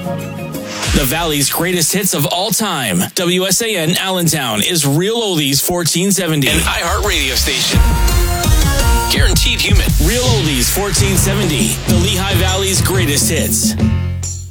The Valley's greatest hits of all time. WSAN Allentown is Real Oldies 1470. An iHeart radio station. Guaranteed human. Real Oldies 1470. The Lehigh Valley's greatest hits.